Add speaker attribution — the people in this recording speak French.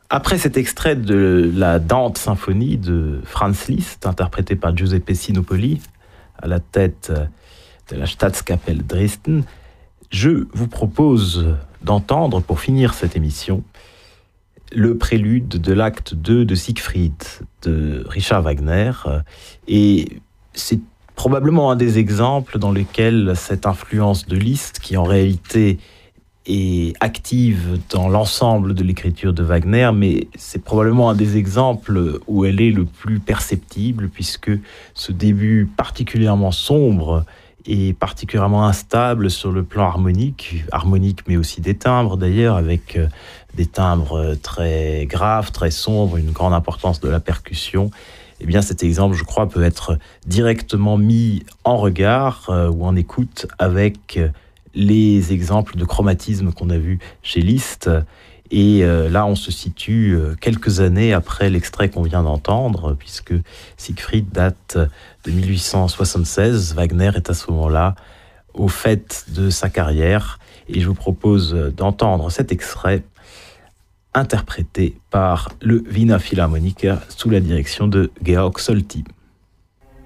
Speaker 1: Après cet extrait de la Dante symphonie de Franz Liszt, interprété par Giuseppe Sinopoli, à la tête de la Staatskapelle Dresden, je vous propose d'entendre, pour finir cette émission, le prélude de l'acte 2 de Siegfried de Richard Wagner. Et c'est probablement un des exemples dans lesquels cette influence de Liszt, qui en réalité est active dans l'ensemble de l'écriture de Wagner, mais c'est probablement un des exemples où elle est le plus perceptible, puisque ce début particulièrement sombre et particulièrement instable sur le plan harmonique mais aussi des timbres d'ailleurs, avec des timbres très graves, très sombres, une grande importance de la percussion. Eh bien, cet exemple, je crois, peut être directement mis en regard ou en écoute avec les exemples de chromatisme qu'on a vus chez Liszt. Et là, on se situe quelques années après l'extrait qu'on vient d'entendre, puisque Siegfried date de 1876. Wagner est à ce moment-là au fait de sa carrière. Et je vous propose d'entendre cet extrait interprété par le Wiener Philharmoniker sous la direction de Georg Solti.